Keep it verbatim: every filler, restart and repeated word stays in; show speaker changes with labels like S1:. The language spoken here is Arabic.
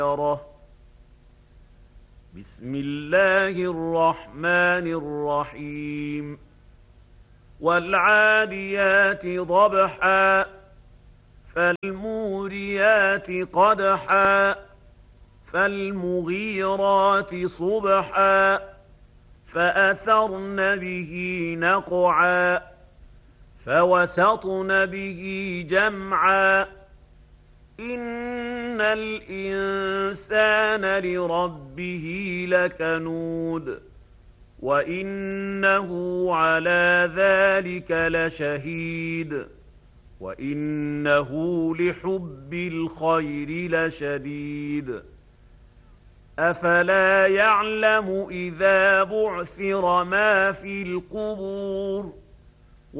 S1: بسم الله الرحمن الرحيم والعاديات ضبحا فالموريات قدحا فالمغيرات صبحا فأثرن به نقعا فوسطن به جمعا إن الإنسان لربه لكنود وإنه على ذلك لشهيد وإنه لحب الخير لشديد أفلا يعلم إذا بعثر ما في القبور